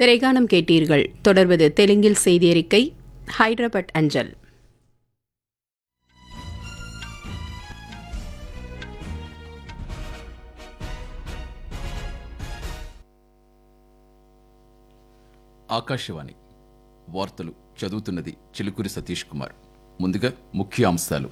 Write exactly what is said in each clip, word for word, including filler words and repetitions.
திரைகானம் கேட்டீர்கள். தொடர்வது தெலுங்கில் செய்தியறிக்கை. ஹைதராபாத் அஞ்சல். ఆకాశవాణి వార్తలు చదువుతున్నది చిలుకూరి సతీష్ కుమార్. ముందుగా ముఖ్య అంశాలు.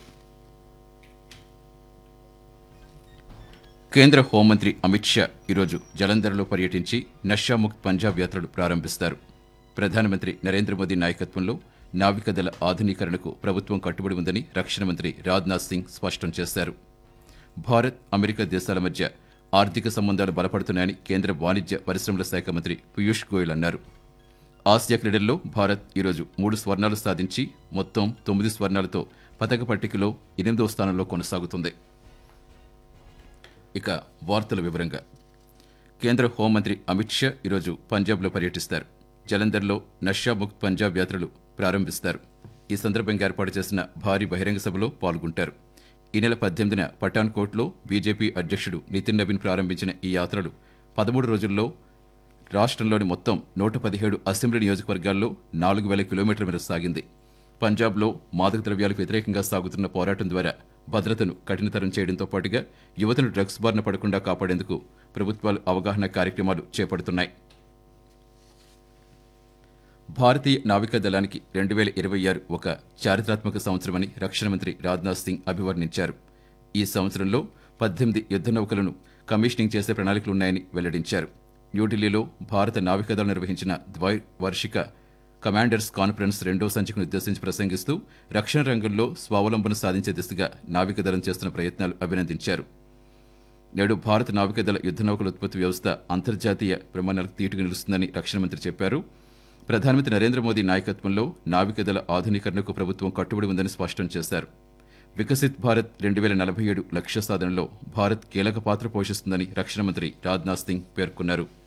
కేంద్ర హోంమంత్రి అమిత్ షా ఈరోజు జలంధర్లో పర్యటించి నషాముక్త్ పంజాబ్ యాత్రలు ప్రారంభిస్తారు. ప్రధానమంత్రి నరేంద్ర మోదీ నాయకత్వంలో నావికాదళ ఆధునీకరణకు ప్రభుత్వం కట్టుబడి ఉందని రక్షణ మంత్రి రాజ్నాథ్ సింగ్ స్పష్టం చేశారు. భారత్ అమెరికా దేశాల మధ్య ఆర్థిక సంబంధాలు బలపడుతున్నాయని కేంద్ర వాణిజ్య పరిశ్రమల శాఖ మంత్రి పీయూష్ గోయల్ అన్నారు. ఆసియా క్రీడల్లో భారత్ ఈరోజు మూడు స్వర్ణాలు సాధించి మొత్తం తొమ్మిది స్వర్ణాలతో పతక పట్టికలో ఎనిమిదవ స్థానంలో కొనసాగుతుంది. ఇక వార్తల వివరంగా. కేంద్ర హోంమంత్రి అమిత్ షా ఈరోజు పంజాబ్లో పర్యటిస్తారు. జలంధర్లో నషాముక్త్ పంజాబ్ యాత్రలు ప్రారంభిస్తారు. ఈ సందర్భంగా ఏర్పాటు చేసిన భారీ బహిరంగ సభలో పాల్గొంటారు. ఈ నెల పద్దెనిమిదిన పఠాన్కోట్లో బీజేపీ అధ్యక్షుడు నితిన్ నవీన్ ప్రారంభించిన ఈ యాత్రలు పదమూడు రోజుల్లో రాష్ట్రంలోని మొత్తం నూట పదిహేడు అసెంబ్లీ నియోజకవర్గాల్లో నాలుగు వేల కిలోమీటర్ల మేర సాగింది. పంజాబ్లో మాదక ద్రవ్యాలకు వ్యతిరేకంగా సాగుతున్న పోరాటం ద్వారా భద్రతను కఠినతరం చేయడంతో పాటుగా యువతను డ్రగ్స్ బారిన పడకుండా కాపాడేందుకు ప్రభుత్వాలు అవగాహన కార్యక్రమాలు చేపడుతున్నాయి. భారతీయ నావికా దళానికి రెండు వేల ఇరవై ఆరు ఒక చారిత్రాత్మక సంవత్సరమని రక్షణ మంత్రి రాజ్నాథ్ సింగ్ అభివర్ణించారు. ఈ సంవత్సరంలో పద్దెనిమిది యుద్ధ నౌకలను కమిషనింగ్ చేసే ప్రణాళికలున్నాయని వెల్లడించారు. న్యూఢిల్లీలో భారత నావికాదళం నిర్వహించిన ద్వైవార్షిక కమాండర్స్ కాన్ఫరెన్స్ రెండో సంచికను ఉద్దేశించి ప్రసంగిస్తూ రక్షణ రంగంలో స్వావలంబన సాధించే దిశగా నావికాదళం చేస్తున్న ప్రయత్నాలు అభినందించారు. నేడు భారత నావికాదళ యుద్ధ నౌకల ఉత్పత్తి వ్యవస్థ అంతర్జాతీయ ప్రమాణాలకు తీటుగా నిలుస్తుందని రక్షణ మంత్రి చెప్పారు. ప్రధానమంత్రి నరేంద్ర మోదీ నాయకత్వంలో నావికాదళ ఆధునీకరణకు ప్రభుత్వం కట్టుబడి ఉందని స్పష్టం చేశారు. వికసిత్ భారత్ రెండు వేల నలభై ఏడు లక్ష్య సాధనలో భారత్ కీలక పాత్ర పోషిస్తుందని రక్షణ మంత్రి రాజ్నాథ్ సింగ్ పేర్కొన్నారు.